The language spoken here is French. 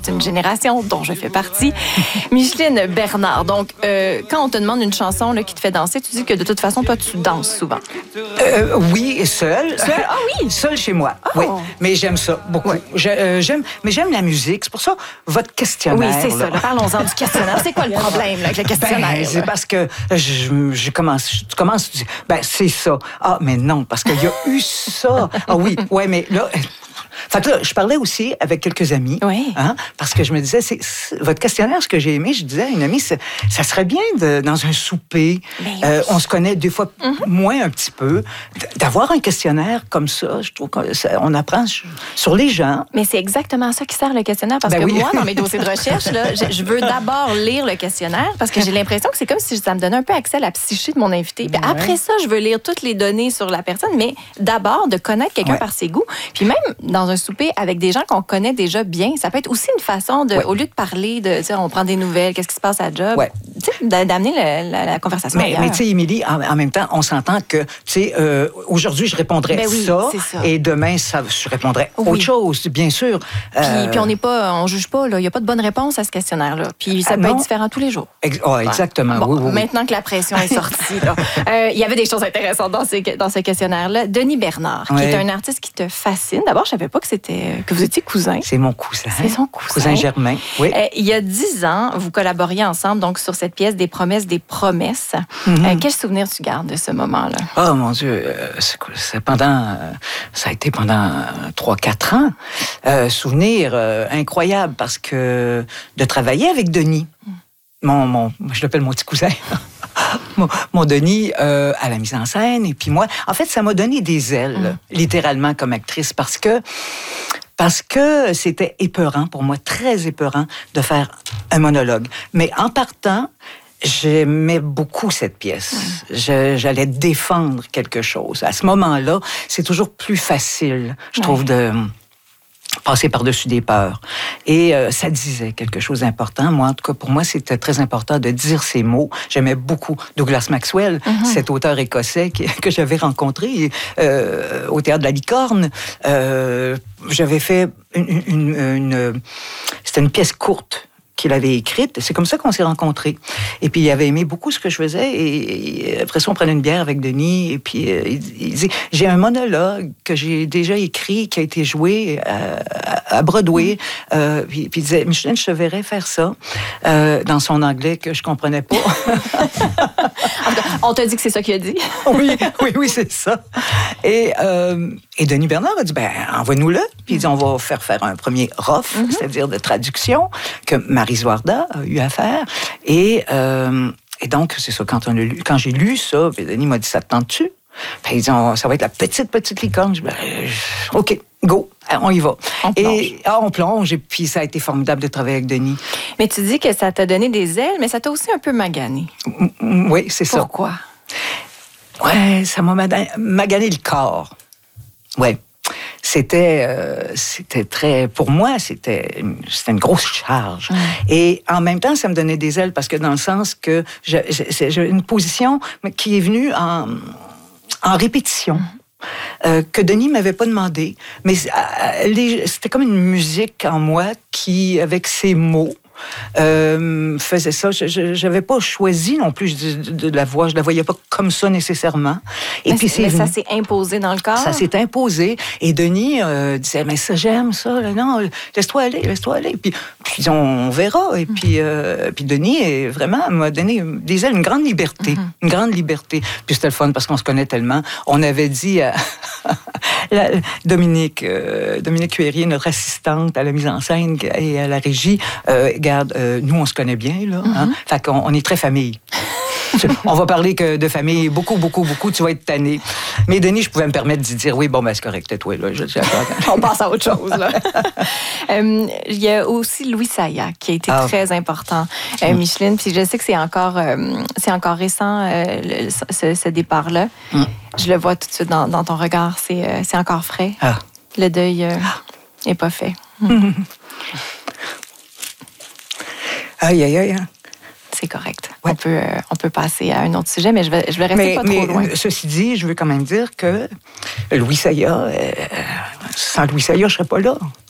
toute une génération dont je fais partie. Micheline Bernard, donc, quand on te demande une chanson là, qui te fait danser, tu dis que de toute façon, toi, tu danses souvent. Oui, seul. Ah oui? Seul chez moi, Oh. oui. Mais j'aime ça beaucoup. Oui. J'aime la musique. C'est pour ça, votre questionnaire... Oui, c'est ça. Là, parlons-en du questionnaire. C'est quoi le problème là, avec le questionnaire? C'est parce que tu commences, tu dis, c'est ça. Ah, mais non, parce qu'il y a eu ça. Ah oui, ouais, mais là... Fait que là, je parlais aussi avec quelques amis, Oui. parce que je me disais, votre questionnaire, ce que j'ai aimé, je disais à une amie, ça serait bien dans un souper, on se connaît des fois moins un petit peu, d'avoir un questionnaire comme ça, je trouve qu'on apprend sur les gens. Mais c'est exactement ça qui sert le questionnaire, parce que oui. moi, dans mes dossiers de recherche, là, je veux d'abord lire le questionnaire, parce que j'ai l'impression que c'est comme si ça me donnait un peu accès à la psyché de mon invité. Puis après ça, je veux lire toutes les données sur la personne, mais d'abord de connaître quelqu'un par ses goûts. Puis même dans un souper avec des gens qu'on connaît déjà bien, ça peut être aussi une façon de, au lieu de parler de, on prend des nouvelles, qu'est-ce qui se passe à la job, d'amener la conversation ailleurs. Mais tu sais, Émilie, en même temps, on s'entend que, tu sais, aujourd'hui, je répondrais ça, et demain, je répondrais autre chose, bien sûr. Puis on juge pas, là. Il n'y a pas de bonne réponse à ce questionnaire-là. Puis ça peut être différent tous les jours. Exactement. Bon, oui. Maintenant que la pression est sortie, il y avait des choses intéressantes dans ce questionnaire-là. Denis Bernard, qui est un artiste qui te fascine. D'abord, je savais pas que vous étiez cousins. C'est mon cousin. C'est son cousin. Cousin Germain, oui. Il y a 10 ans, vous collaboriez ensemble donc sur cette pièce Des promesses, des promesses. Quel souvenir tu gardes de ce moment-là? Oh mon Dieu, ça a été pendant 3-4 ans. Souvenir incroyable parce que de travailler avec Denis, je l'appelle mon petit cousin. Mon Denis à la mise en scène, et puis moi, en fait, ça m'a donné des ailes, littéralement, comme actrice, parce que c'était épeurant pour moi, très épeurant, de faire un monologue. Mais en partant, j'aimais beaucoup cette pièce. J'allais défendre quelque chose. À ce moment-là, c'est toujours plus facile, je trouve, de passer par-dessus des peurs. Et ça disait quelque chose d'important. Moi, en tout cas, pour moi, c'était très important de dire ces mots. J'aimais beaucoup Douglas Maxwell, cet auteur écossais que j'avais rencontré au Théâtre de la Licorne. J'avais fait c'était une pièce courte qu'il avait écrite. C'est comme ça qu'on s'est rencontrés. Et puis, il avait aimé beaucoup ce que je faisais. Et après ça, on prenait une bière avec Denis. Et puis, il disait, j'ai un monologue que j'ai déjà écrit, qui a été joué à Broadway. Puis il disait, Micheline, je te verrais faire ça dans son anglais que je comprenais pas. On t'a dit que c'est ça qu'il a dit? oui, c'est ça. Et Denis Bernard a dit, envoie-nous-le. Puis il dit, on va faire un premier ROF, c'est-à-dire de traduction, que Marie Zouarda a eu à faire. Et donc, c'est ça, quand j'ai lu ça, Denis m'a dit, ça te tente-tu? Puis il dit, ça va être la petite licorne. Je dis, OK, go, on y va. On plonge, et puis ça a été formidable de travailler avec Denis. Mais tu dis que ça t'a donné des ailes, mais ça t'a aussi un peu magané. Oui, c'est ça. Pourquoi? Ouais, ça m'a magané le corps. Ouais. C'était pour moi, c'était une grosse charge. Et en même temps, ça me donnait des ailes parce que dans le sens que j'ai une position qui est venue en répétition. Que Denis m'avait pas demandé, mais c'était comme une musique en moi qui, avec ses mots, faisait ça. Je n'avais pas choisi non plus de la voix. Je la voyais pas comme ça nécessairement. Et puis mais ça s'est imposé dans le corps. Ça s'est imposé. Et Denis disait, mais ça, j'aime ça. Là, non, laisse-toi aller. Puis on verra. Et puis Denis m'a donné des ailes, une grande liberté. Une grande liberté. Puis c'était le fun parce qu'on se connaît tellement. On avait dit à Dominique Cuérier, notre assistante à la mise en scène et à la régie, regarde, nous, on se connaît bien, là. Hein? Fait qu'on est très famille. On va parler que de famille, beaucoup, tu vas être tanné. Mais Denis, je pouvais me permettre d'y dire, oui, bon, c'est correct, toi, là. On passe à autre chose, là. Il y a aussi Louis Saya, qui a été très important, Micheline, puis je sais que c'est encore récent, ce départ-là. Je le vois tout de suite dans ton regard, c'est encore frais. Le deuil n'est pas fait. Aïe. C'est correct. Ouais. On peut passer à un autre sujet, mais je vais rester pas trop loin. Ceci dit, je veux quand même dire que Louis Saya, sans Louis Saya, je serais pas là.